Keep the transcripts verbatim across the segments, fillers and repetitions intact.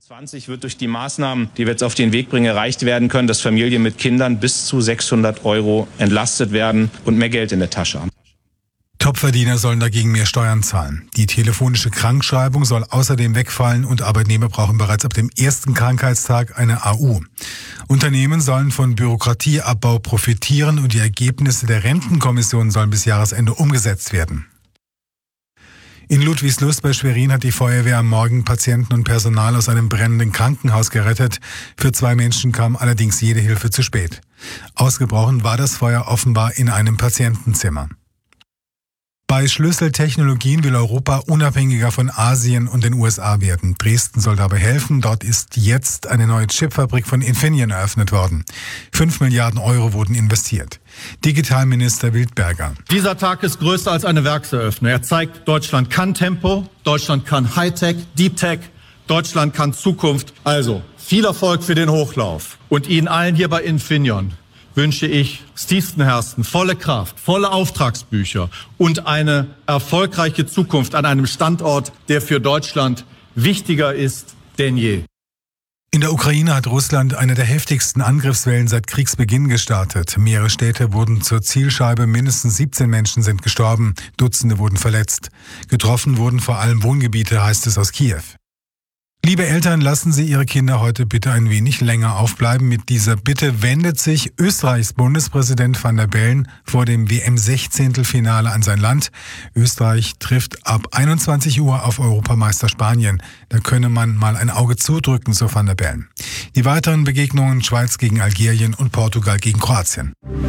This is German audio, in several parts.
zwanzig wird durch die Maßnahmen, die wir jetzt auf den Weg bringen, erreicht werden können, dass Familien mit Kindern bis zu sechshundert Euro entlastet werden und mehr Geld in der Tasche haben. Topverdiener sollen dagegen mehr Steuern zahlen. Die telefonische Krankschreibung soll außerdem wegfallen und Arbeitnehmer brauchen bereits ab dem ersten Krankheitstag eine A U. Unternehmen sollen von Bürokratieabbau profitieren und die Ergebnisse der Rentenkommission sollen bis Jahresende umgesetzt werden. In Ludwigslust bei Schwerin hat die Feuerwehr am Morgen Patienten und Personal aus einem brennenden Krankenhaus gerettet. Für zwei Menschen kam allerdings jede Hilfe zu spät. Ausgebrochen war das Feuer offenbar in einem Patientenzimmer. Bei Schlüsseltechnologien will Europa unabhängiger von Asien und den U S A werden. Dresden soll dabei helfen. Dort ist jetzt eine neue Chipfabrik von Infineon eröffnet worden. Fünf Milliarden Euro wurden investiert. Digitalminister Wildberger. Dieser Tag ist größer als eine Werkseröffnung. Er zeigt, Deutschland kann Tempo, Deutschland kann Hightech, Deep Tech, Deutschland kann Zukunft. Also, viel Erfolg für den Hochlauf. Und Ihnen allen hier bei Infineon wünsche ich aus tiefstem Herzen volle Kraft, volle Auftragsbücher und eine erfolgreiche Zukunft an einem Standort, der für Deutschland wichtiger ist denn je. In der Ukraine hat Russland eine der heftigsten Angriffswellen seit Kriegsbeginn gestartet. Mehrere Städte wurden zur Zielscheibe, mindestens siebzehn Menschen sind gestorben, Dutzende wurden verletzt. Getroffen wurden vor allem Wohngebiete, heißt es aus Kiew. Liebe Eltern, lassen Sie Ihre Kinder heute bitte ein wenig länger aufbleiben. Mit dieser Bitte wendet sich Österreichs Bundespräsident Van der Bellen vor dem W M-Sechzehntelfinale an sein Land. Österreich trifft ab einundzwanzig Uhr auf Europameister Spanien. Da könne man mal ein Auge zudrücken, so Van der Bellen. Die weiteren Begegnungen Schweiz gegen Algerien und Portugal gegen Kroatien.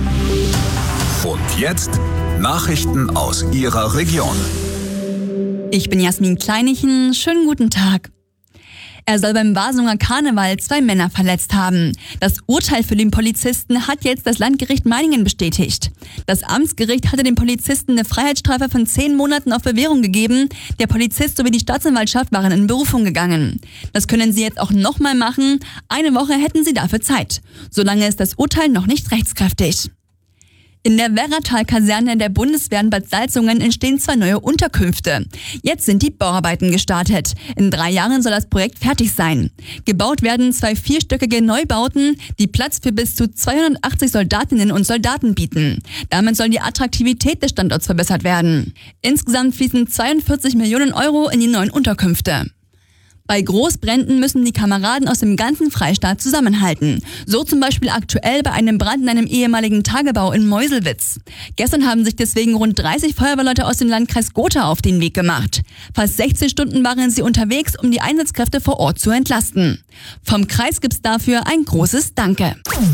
Und jetzt Nachrichten aus Ihrer Region. Ich bin Jasmin Kleinichen. Schönen guten Tag. Er soll beim Basunger Karneval zwei Männer verletzt haben. Das Urteil für den Polizisten hat jetzt das Landgericht Meiningen bestätigt. Das Amtsgericht hatte dem Polizisten eine Freiheitsstrafe von zehn Monaten auf Bewährung gegeben. Der Polizist sowie die Staatsanwaltschaft waren in Berufung gegangen. Das können sie jetzt auch nochmal machen. Eine Woche hätten sie dafür Zeit. Solange ist das Urteil noch nicht rechtskräftig. In der Werratal-Kaserne der Bundeswehr in Bad Salzungen entstehen zwei neue Unterkünfte. Jetzt sind die Bauarbeiten gestartet. In drei Jahren soll das Projekt fertig sein. Gebaut werden zwei vierstöckige Neubauten, die Platz für bis zu zweihundertachtzig Soldatinnen und Soldaten bieten. Damit soll die Attraktivität des Standorts verbessert werden. Insgesamt fließen zweiundvierzig Millionen Euro in die neuen Unterkünfte. Bei Großbränden müssen die Kameraden aus dem ganzen Freistaat zusammenhalten. So zum Beispiel aktuell bei einem Brand in einem ehemaligen Tagebau in Meuselwitz. Gestern haben sich deswegen rund dreißig Feuerwehrleute aus dem Landkreis Gotha auf den Weg gemacht. Fast sechzehn Stunden waren sie unterwegs, um die Einsatzkräfte vor Ort zu entlasten. Vom Kreis gibt's dafür ein großes Danke.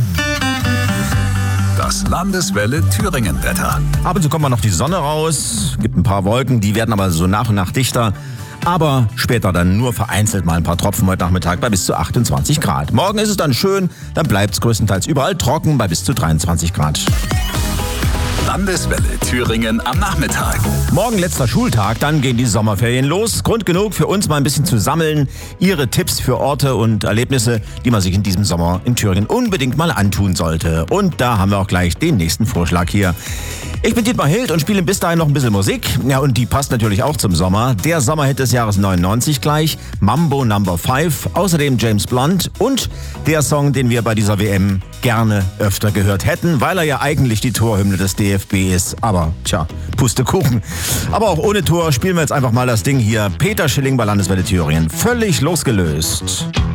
Das Landeswelle Thüringen-Wetter. Ab und zu kommt mal noch die Sonne raus, gibt ein paar Wolken, die werden aber so nach und nach dichter. Aber später dann nur vereinzelt mal ein paar Tropfen heute Nachmittag bei bis zu achtundzwanzig Grad. Morgen ist es dann schön, dann bleibt es größtenteils überall trocken bei bis zu dreiundzwanzig Grad. Landeswelle Thüringen am Nachmittag. Morgen letzter Schultag, dann gehen die Sommerferien los. Grund genug für uns mal ein bisschen zu sammeln. Ihre Tipps für Orte und Erlebnisse, die man sich in diesem Sommer in Thüringen unbedingt mal antun sollte. Und da haben wir auch gleich den nächsten Vorschlag hier. Ich bin Dietmar Hild und spiele bis dahin noch ein bisschen Musik. Ja, und die passt natürlich auch zum Sommer. Der Sommerhit des Jahres neunundneunzig gleich, Mambo Number five, außerdem James Blunt und der Song, den wir bei dieser W M gerne öfter gehört hätten, weil er ja eigentlich die Torhymne des D F B ist. Aber tja, Pustekuchen. Aber auch ohne Tor spielen wir jetzt einfach mal das Ding hier. Peter Schilling bei Landeswelle Thüringen. Völlig losgelöst.